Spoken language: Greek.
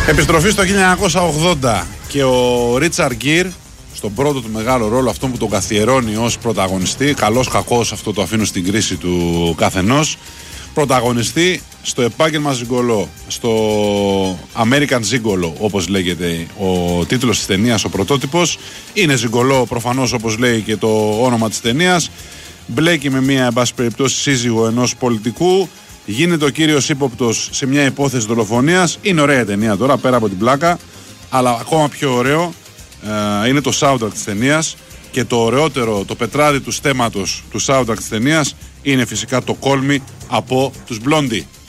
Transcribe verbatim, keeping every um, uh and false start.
Επιστροφή στο χίλια εννιακόσια ογδόντα και ο Ρίτσαρντ Γκίρ στον πρώτο του μεγάλο ρόλο, αυτό που τον καθιερώνει ως πρωταγωνιστή, καλός κακός, αυτό το αφήνω στην κρίση του καθενός, πρωταγωνιστή στο επάγγελμα ζιγκολό, στο American Zigolo όπως λέγεται ο τίτλος της ταινίας, ο πρωτότυπος. Είναι ζιγκολό προφανώς, όπως λέει και το όνομα της ταινίας. Μπλέκει με μια, εν πάση περιπτώσει, σύζυγο ενός πολιτικού. Γίνεται ο κύριος ύποπτος σε μια υπόθεση δολοφονίας. Είναι ωραία η ταινία τώρα, πέρα από την πλάκα. Αλλά ακόμα πιο ωραίο ε, είναι το soundtrack της ταινίας. Και το ωραιότερο, το πετράδι του στέματος του soundtrack της ταινίας είναι φυσικά το Call Me από τους Blondie.